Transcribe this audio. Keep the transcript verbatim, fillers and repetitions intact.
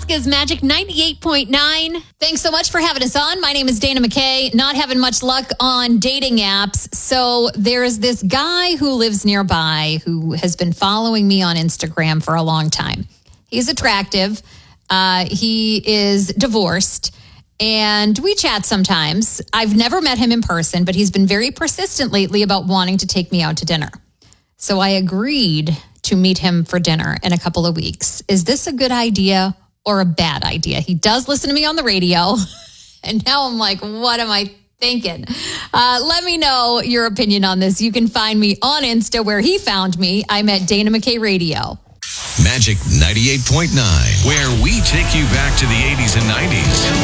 Alaska's Magic ninety-eight point nine. Thanks so much for having us on. My name is Dana McKay. Not having much luck on dating apps. So there's this guy who lives nearby who has been following me on Instagram for a long time. He's attractive. Uh, he is divorced. And we chat sometimes. I've never met him in person, but he's been very persistent lately about wanting to take me out to dinner. So I agreed to meet him for dinner in a couple of weeks. Is this a good idea or a bad idea? He does listen to me on the radio. And now I'm like, what am I thinking? Uh, let me know your opinion on this. You can find me on Insta where he found me. I'm at Dana McKay Radio. Magic ninety-eight point nine, where we take you back to the eighties and nineties.